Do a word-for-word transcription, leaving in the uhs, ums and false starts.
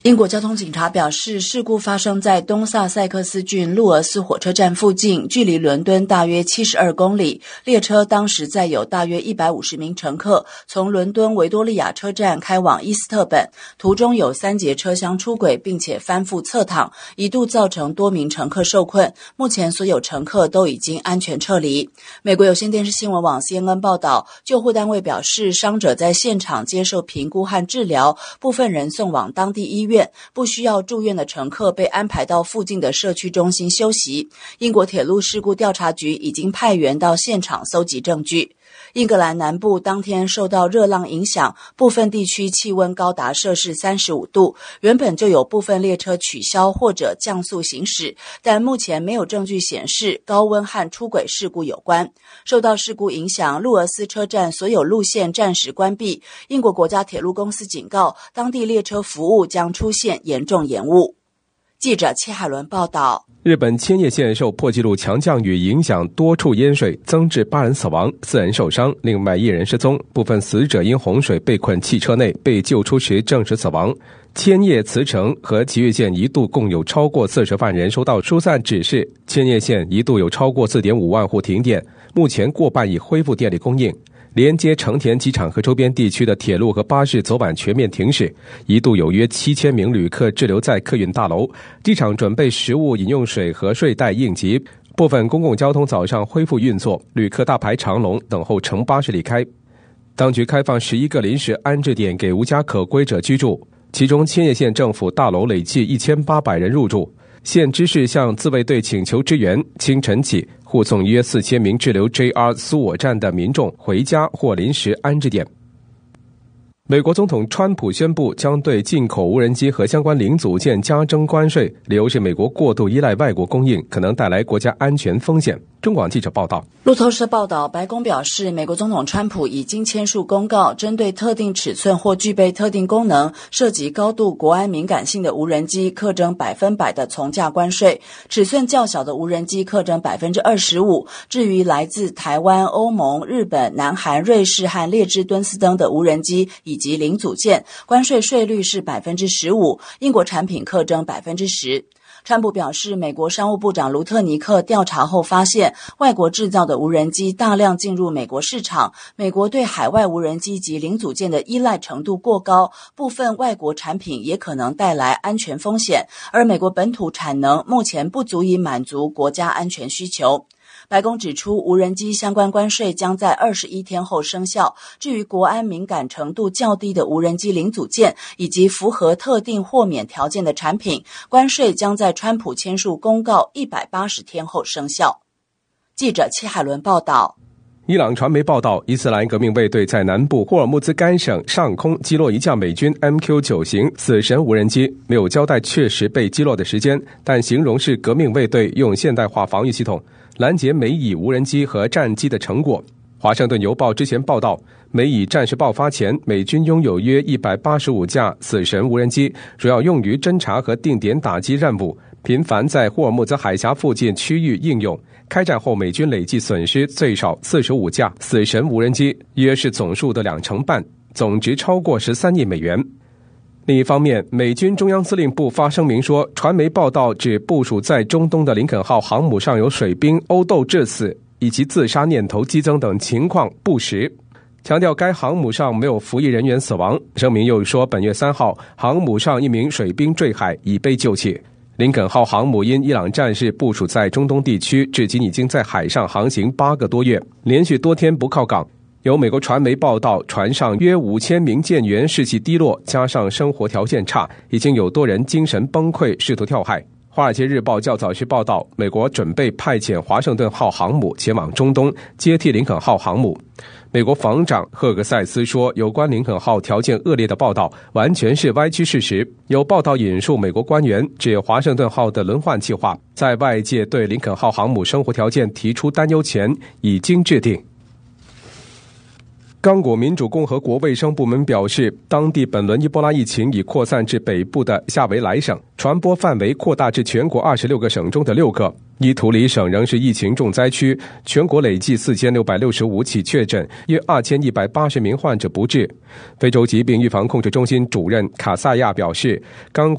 英国交通警察表示，事故发生在东萨塞克斯郡路俄斯火车站附近，距离伦敦大约七十二公里。列车当时载有大约一百五十名乘客，从伦敦维多利亚车站开往伊斯特本，途中有三节车厢出轨，并且翻覆侧躺，一度造成多名乘客受困。目前所有乘客都已经安全撤离。美国有线电视新闻网 C N N 报道，救护单位表示，伤者在现场接受评估和治疗，部分人送往当地医院。不需要住院的乘客被安排到附近的社区中心休息。英国铁路事故调查局已经派员到现场搜集证据。英格兰南部当天受到热浪影响，部分地区气温高达摄氏三十五度，原本就有部分列车取消或者降速行驶，但目前没有证据显示高温和出轨事故有关。受到事故影响，路俄斯车站所有路线暂时关闭。英国国家铁路公司警告，当地列车服务将出现严重延误。记者戚海伦报道。 日本千叶县受破纪录强降雨影响，多处淹水，增至八人死亡，四人受伤，另外一人失踪。部分死者因洪水被困汽车内，被救出时证实死亡。千叶、茨城和埼玉县一度共有超过四十万人收到疏散指示。千叶县一度有超过 四点五万户停电，目前过半已恢复电力供应。连接成田机场和周边地区的铁路和巴士昨晚全面停驶，一度有约七千名旅客滞留在客运大楼，机场准备食物、饮用水和睡袋应急。部分公共交通早上恢复运作，旅客大排长龙等候乘巴士离开。当局开放十一个临时安置点给无家可归者居住，其中千叶县政府大楼累计一千八百人入住。县知事向自卫队请求支援，清晨起护送约四千名滞留 J R 苏我站的民众回家或临时安置点。美国总统川普宣布将对进口无人机和相关零组件加征关税，理由是美国过度依赖外国供应，可能带来国家安全风险。中广记者报道。 路透社报道，白宫表示，美国总统川普已经签署公告，针对特定尺寸或具备特定功能、涉及高度国安敏感性的无人机课征百分百的从价关税，尺寸较小的无人机课征百分之二十五。至于来自台湾、欧盟、日本、南韩、瑞士和列支敦斯登的无人机以及零组件，关税税率是百分之十五，英国产品课征百分之十。川普表示，美国商务部长卢特尼克调查后发现，外国制造的无人机大量进入美国市场，美国对海外无人机及零组件的依赖程度过高，部分外国产品也可能带来安全风险，而美国本土产能目前不足以满足国家安全需求。白宫指出，无人机相关关税将在二十一天后生效。至于国安敏感程度较低的无人机零组件以及符合特定豁免条件的产品，关税将在川普签署公告一百八十天后生效。记者戚海伦报道。 伊朗传媒报道，伊斯兰革命卫队在南部霍尔木兹干省上空击落一架美军 M Q 九 型死神无人机，没有交代确实被击落的时间，但形容是革命卫队用现代化防御系统拦截美以无人机和战机的成果。华盛顿邮报之前报道，美以战事爆发前，美军拥有约一百八十五架死神无人机，主要用于侦察和定点打击任务，频繁在霍尔木兹海峡附近区域应用。开战后，美军累计损失最少四十五架死神无人机，约是总数的两成半，总值超过十三亿美元。另一方面，美军中央司令部发声明说，传媒报道指部署在中东的林肯号航母上有水兵殴斗致死以及自杀念头激增等情况不实，强调该航母上没有服役人员死亡。声明又说，本月三号，航母上一名水兵坠海，已被救起。林肯号航母因伊朗战事部署在中东地区，至今已经在海上航行八个多月，连续多天不靠港。有美国传媒报道，船上约五千名舰员士气低落，加上生活条件差，已经有多人精神崩溃，试图跳海。华尔街日报较早时报道，美国准备派遣华盛顿号航母前往中东，接替林肯号航母。美国防长赫格塞斯说，有关林肯号条件恶劣的报道完全是歪曲事实。有报道引述美国官员指，华盛顿号的轮换计划在外界对林肯号航母生活条件提出担忧前已经制定。 刚果民主共和国卫生部门表示，当地本轮伊波拉疫情已扩散至北部的夏维莱省，传播范围扩大至全国二十六个省中的六个。伊图里省仍是疫情重灾区，全国累计四千六百六十五起确诊，约二千一百八十名患者不治。非洲疾病预防控制中心主任卡萨亚表示，刚